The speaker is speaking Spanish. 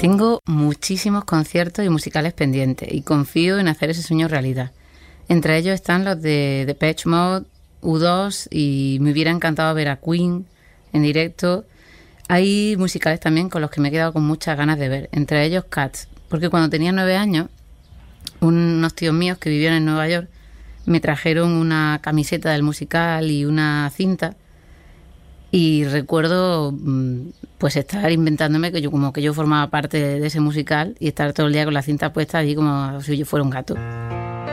Tengo muchísimos conciertos y musicales pendientes y confío en hacer ese sueño realidad. Entre ellos están los de Depeche Mode, U2 y me hubiera encantado ver a Queen en directo. Hay musicales también con los que me he quedado con muchas ganas de ver, entre ellos Cats, porque cuando tenía 9 años, unos tíos míos que vivían en Nueva York me trajeron una camiseta del musical y una cinta. Y recuerdo pues estar inventándome que yo formaba parte de ese musical y estar todo el día con la cinta puesta allí como si yo fuera un gato.